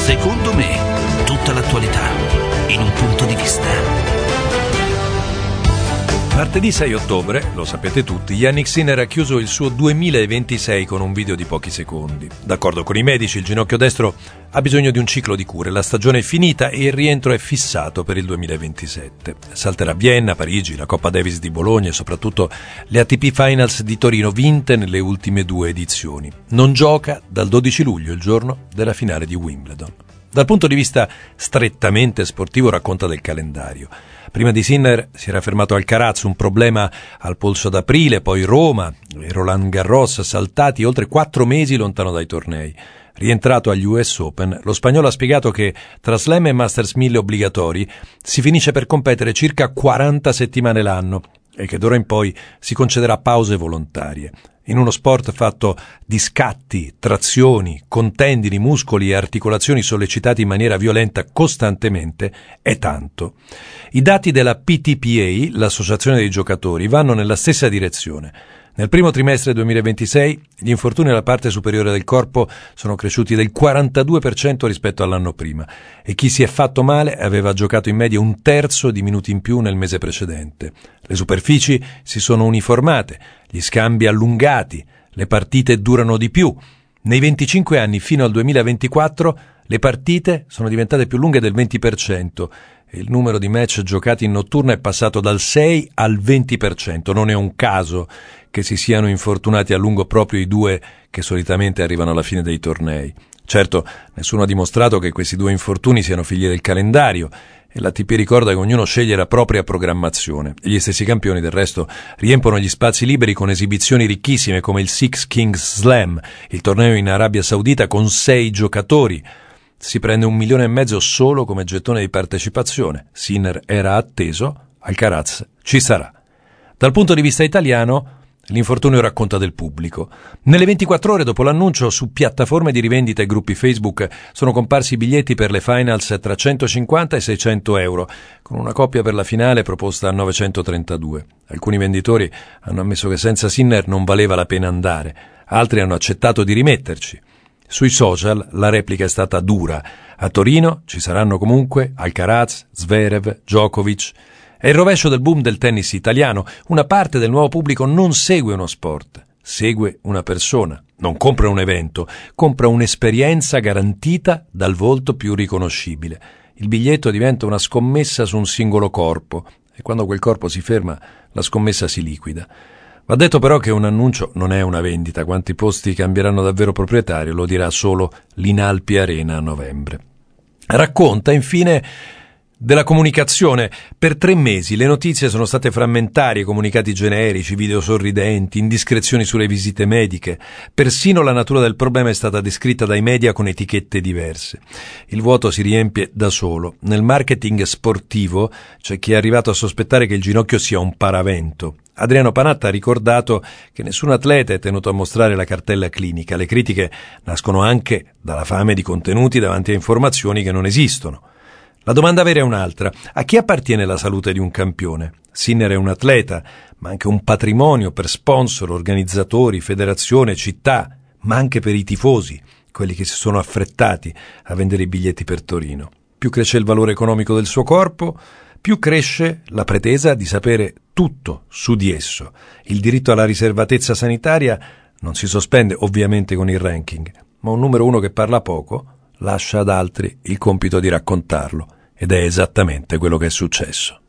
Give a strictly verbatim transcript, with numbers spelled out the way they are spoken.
Secondo me, tutta l'attualità in un punto di vista. Martedì sei ottobre, lo sapete tutti, Jannik Sinner ha chiuso il suo duemilaventisei con un video di pochi secondi. D'accordo con i medici, il ginocchio destro ha bisogno di un ciclo di cure, la stagione è finita e il rientro è fissato per il duemilaventisette. Salterà Vienna, Parigi, la Coppa Davis di Bologna e soprattutto le A T P Finals di Torino vinte nelle ultime due edizioni. Non gioca dal dodici luglio, il giorno della finale di Wimbledon. Dal punto di vista strettamente sportivo racconta del calendario. Prima di Sinner si era fermato Alcaraz, un problema al polso ad aprile, poi Roma e Roland Garros saltati oltre quattro mesi lontano dai tornei. Rientrato agli U S Open, lo spagnolo ha spiegato che tra Slam e Masters mille obbligatori si finisce per competere circa quaranta settimane l'anno e che d'ora in poi si concederà pause volontarie. In uno sport fatto di scatti, trazioni, contendini, muscoli e articolazioni sollecitati in maniera violenta costantemente, è tanto. I dati della P T P A, l'associazione dei giocatori, vanno nella stessa direzione. Nel primo trimestre duemilaventisei gli infortuni alla parte superiore del corpo sono cresciuti del quarantadue per cento rispetto all'anno prima e chi si è fatto male aveva giocato in media un terzo di minuti in più nel mese precedente. Le superfici si sono uniformate, gli scambi allungati, le partite durano di più. Nei venticinque anni fino al duemilaventiquattro le partite sono diventate più lunghe del venti per cento e il numero di match giocati in notturna è passato dal sei al venti per cento. Non è un caso che si siano infortunati a lungo proprio i due che solitamente arrivano alla fine dei tornei. Certo, nessuno ha dimostrato che questi due infortuni siano figli del calendario e l'A T P ricorda che ognuno sceglie la propria programmazione. E gli stessi campioni del resto riempono gli spazi liberi con esibizioni ricchissime come il Six Kings Slam, il torneo in Arabia Saudita con sei giocatori. Si prende un milione e mezzo solo come gettone di partecipazione. Sinner era atteso, Alcaraz ci sarà. Dal punto di vista italiano, l'infortunio racconta del pubblico. Nelle ventiquattro ore dopo l'annuncio, su piattaforme di rivendita e gruppi Facebook sono comparsi biglietti per le finals tra centocinquanta e seicento euro, con una coppia per la finale proposta a novecentotrentadue. Alcuni venditori hanno ammesso che senza Sinner non valeva la pena andare, altri hanno accettato di rimetterci. Sui social la replica è stata dura. A Torino ci saranno comunque Alcaraz, Zverev, Djokovic. È il rovescio del boom del tennis italiano. Una parte del nuovo pubblico non segue uno sport, segue una persona. Non compra un evento, compra un'esperienza garantita dal volto più riconoscibile. Il biglietto diventa una scommessa su un singolo corpo e quando quel corpo si ferma, la scommessa si liquida. Va detto però che un annuncio non è una vendita. Quanti posti cambieranno davvero proprietario lo dirà solo l'Inalpi Arena a novembre. Racconta infine della comunicazione. Per tre mesi le notizie sono state frammentarie, comunicati generici, video sorridenti, indiscrezioni sulle visite mediche. Persino la natura del problema è stata descritta dai media con etichette diverse. Il vuoto si riempie da solo. Nel marketing sportivo c'è chi è arrivato a sospettare che il ginocchio sia un paravento. Adriano Panatta ha ricordato che nessun atleta è tenuto a mostrare la cartella clinica. Le critiche nascono anche dalla fame di contenuti davanti a informazioni che non esistono. La domanda vera è un'altra. A chi appartiene la salute di un campione? Sinner è un atleta, ma anche un patrimonio per sponsor, organizzatori, federazione, città, ma anche per i tifosi, quelli che si sono affrettati a vendere i biglietti per Torino. Più cresce il valore economico del suo corpo, più cresce la pretesa di sapere tutto su di esso. Il diritto alla riservatezza sanitaria non si sospende ovviamente con il ranking, ma un numero uno che parla poco lascia ad altri il compito di raccontarlo, ed è esattamente quello che è successo.